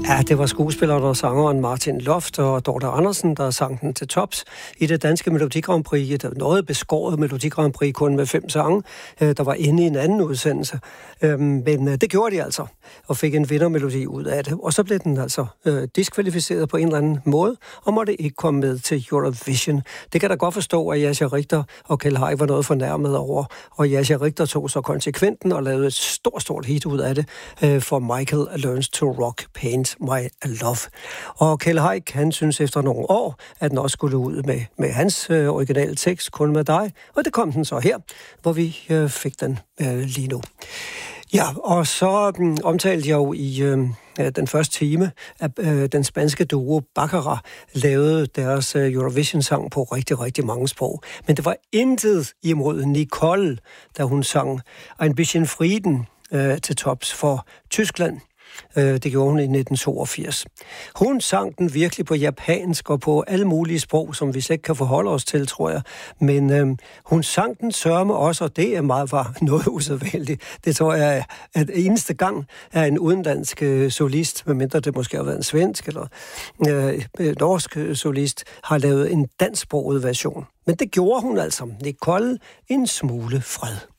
Ja, det var skuespilleren og sangeren Martin Loft og Dorte Andersen, der sang den til tops i det danske Melodi Grand Prix. Et noget beskåret Melodi Grand Prix kun med 5 sange, der var inde i en anden udsendelse. Men det gjorde de altså, og fik en vindermelodi ud af det. Og så blev den altså diskvalificeret på en eller anden måde, og måtte ikke komme med til Eurovision. Det kan da godt forstå, at Jascha Richter og Keld Haik var noget fornærmet over, og Jascha Richter tog så konsekventen og lavede et stort hit ud af det for Michael Learns to Rock Paint My Love. Og Keld Haik, han synes efter nogle år, at den også skulle ud med hans originale tekst, Kun med dig, og det kom den så her, hvor vi fik den lige nu. Ja, og så omtalte jeg jo i den første time, at den spanske duo Baccara lavede deres Eurovision-sang på rigtig mange sprog. Men det var intet imod Nicole, da hun sang Ein bisschen Frieden til tops for Tyskland. Det gjorde hun i 1982. Hun sang den virkelig på japansk og på alle mulige sprog, som vi ikke kan forholde os til, tror jeg. Men hun sang den sørme også, og det var noget usædvanligt. Det tror jeg, at eneste gang er en udenlandsk solist, medmindre det måske har været en svensk eller norsk solist, har lavet en dansksproget version. Men det gjorde hun altså. Nicole en smule fred.